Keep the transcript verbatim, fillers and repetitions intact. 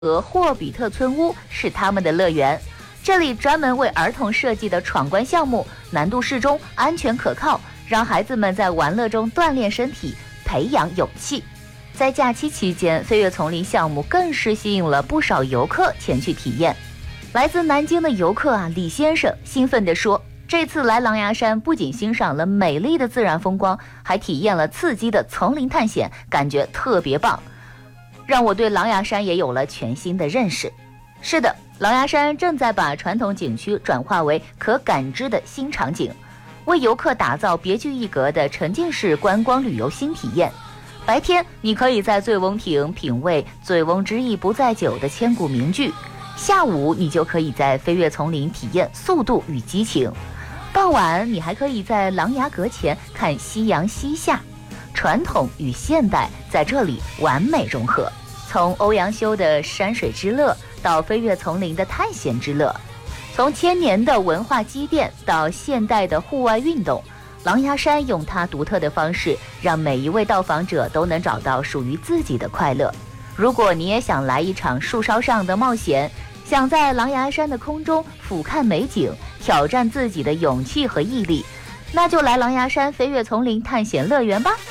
和霍比特村屋是他们的乐园，这里专门为儿童设计的闯关项目，难度适中，安全可靠，让孩子们在玩乐中锻炼身体，培养勇气。在假期期间，飞跃丛林项目更是吸引了不少游客前去体验。来自南京的游客啊，李先生兴奋地说，这次来狼牙山不仅欣赏了美丽的自然风光，还体验了刺激的丛林探险，感觉特别棒，让我对狼牙山也有了全新的认识。是的，狼牙山正在把传统景区转化为可感知的新场景，为游客打造别具一格的沉浸式观光旅游新体验。白天你可以在醉翁亭品味醉翁之意不在酒的千古名句，下午你就可以在飞跃丛林体验速度与激情，傍晚你还可以在狼牙阁前看夕阳西下，传统与现代在这里完美融合。从欧阳修的山水之乐到飞跃丛林的探险之乐，从千年的文化积淀到现代的户外运动，狼牙山用它独特的方式，让每一位到访者都能找到属于自己的快乐。如果你也想来一场树梢上的冒险，想在狼牙山的空中俯瞰美景，挑战自己的勇气和毅力，那就来狼牙山飞跃丛林探险乐园吧。